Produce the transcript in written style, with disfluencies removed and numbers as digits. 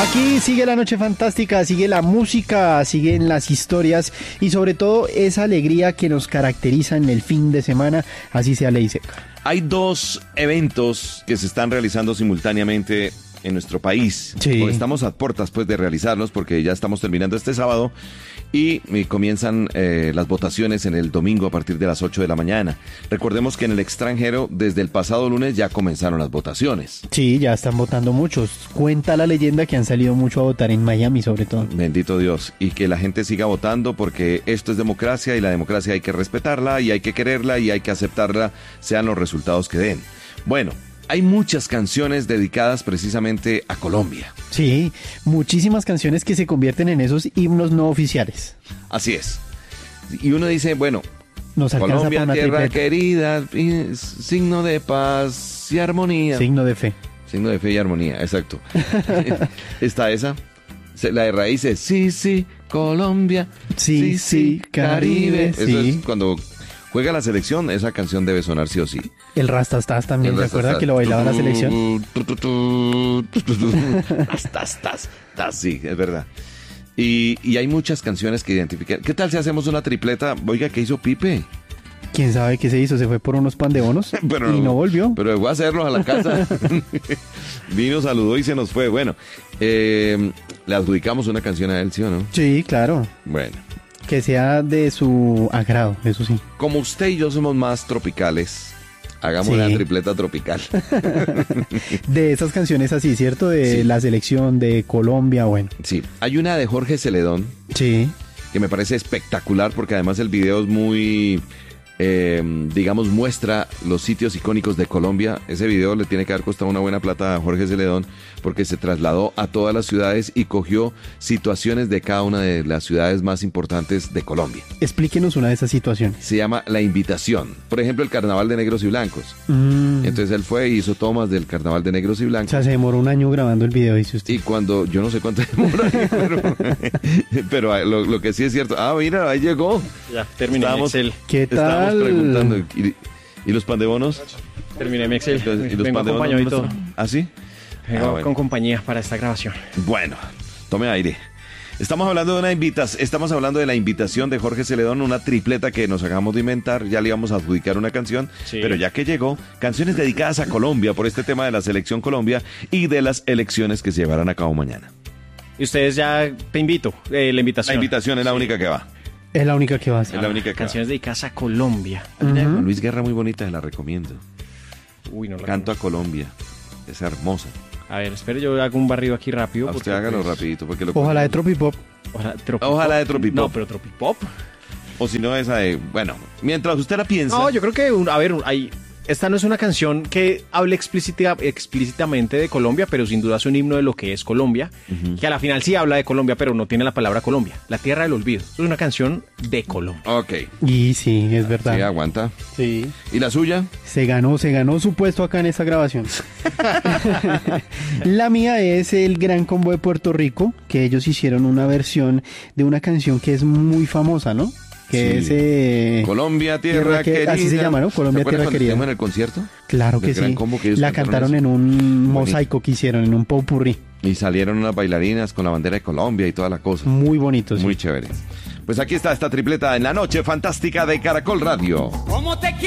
Aquí sigue la noche fantástica, sigue la música, siguen las historias y sobre todo esa alegría que nos caracteriza en el fin de semana, así sea ley seca. Hay dos eventos que se están realizando simultáneamente en nuestro país. Sí. Estamos a puertas pues de realizarlos porque ya estamos terminando este sábado y comienzan las votaciones en el domingo a partir de las 8 de la mañana. Recordemos que en el extranjero desde el pasado lunes ya comenzaron las votaciones. Sí, ya están votando muchos. Cuenta la leyenda que han salido mucho a votar en Miami sobre todo. Bendito Dios. Y que la gente siga votando porque esto es democracia y la democracia hay que respetarla y hay que quererla y hay que aceptarla, sean los resultados que den. Bueno, hay muchas canciones dedicadas precisamente a Colombia. Sí, muchísimas canciones que se convierten en esos himnos no oficiales. Así es. Y uno dice, bueno, Nos alcanza Colombia, para una tierra tripleta. querida, signo de paz y armonía. Signo de fe. Signo de fe y armonía, exacto. Está esa. La de raíces, sí, sí, Colombia. Sí, sí, Caribe. Eso Sí. es cuando juega la selección, esa canción debe sonar sí o sí. El Rastastas también, ¿se acuerda que lo bailaba la selección? Sí, es verdad. Y hay muchas canciones que identifican. ¿Qué tal si hacemos una tripleta? Oiga, ¿qué hizo Pipe? ¿Quién sabe qué se hizo? Se fue por unos pan de bonos y no volvió. Pero dejó hacerlos a la casa. Vino, saludó y se nos fue. Bueno, le adjudicamos una canción a él, ¿sí o no? Sí, claro. Bueno. Que sea de su agrado, eso sí. Como usted y yo somos más tropicales, hagamos Sí. una tripleta tropical. De esas canciones así, ¿cierto? De Sí. la selección de Colombia, bueno. Sí, hay una de Jorge Celedón Sí. que me parece espectacular porque además el video es muy, digamos, muestra los sitios icónicos de Colombia. Ese video le tiene que haber costado una buena plata a Jorge Celedón porque se trasladó a todas las ciudades y cogió situaciones de cada una de las ciudades más importantes de Colombia. Explíquenos una de esas situaciones. Se llama La Invitación. Por ejemplo, el Carnaval de Negros y Blancos. Entonces él fue y hizo tomas del Carnaval de Negros y O Blancos. sea, se demoró un año grabando el video, dice usted. Y cuando, yo no sé cuánto demora, pero lo que sí es cierto. Ah, mira, ahí llegó. Ya, terminé Estábamos- mi Excel. ¿Qué Estábamos tal? preguntando. ¿Y los pandebonos? Terminé mi Excel. ¿Y los Vengo acompañado y todo. ¿Ah, sí? Vengo Ah, bueno. con compañía para esta grabación. Bueno, tome aire. Estamos hablando de estamos hablando de la invitación de Jorge Celedón, una tripleta que nos acabamos de inventar. Ya le íbamos a adjudicar una canción, Sí. pero ya que llegó, canciones dedicadas a Colombia por este tema de la selección Colombia y de las elecciones que se llevarán a cabo mañana. Y ustedes ya te invito, la invitación. La invitación es la única que va. Es la única que va a hacer. Es la única que Canciones dedicadas a Colombia. va. Una de Juan Luis Guerra muy bonita, se la recomiendo. Uy, no la Canto a conozco. Colombia. Es hermosa. A ver, espere, yo hago un barrido aquí rápido. Usted porque, hágalo pues, rapidito porque lo Ojalá de Tropipop. Ojalá de Tropipop. No, pero Tropipop. O si no esa de, bueno, mientras usted la piensa. No, yo creo que, esta no es una canción que hable explícitamente de Colombia, pero sin duda es un himno de lo que es Colombia, que a la final sí habla de Colombia, pero no tiene la palabra Colombia, la tierra del olvido. Es una canción de Colombia. Ok, Y sí, es verdad. sí, aguanta. Sí. ¿Y la suya? Se ganó su puesto acá en esta grabación. La mía es el Gran Combo de Puerto Rico, que ellos hicieron una versión de una canción que es muy famosa, ¿no? Que Sí. es... Colombia, tierra querida. Así se llama, ¿no? Colombia, ¿Se acuerdan tierra cuando querida. estuvimos en el concierto? Claro Del que Gran sí. Combo que ellos La cantaron eso. en un Bonito. mosaico que hicieron, en un popurrí. Y salieron unas bailarinas con la bandera de Colombia y toda la cosa. Muy bonito, sí. Muy chévere. Pues aquí está esta tripleta en la noche fantástica de Caracol Radio.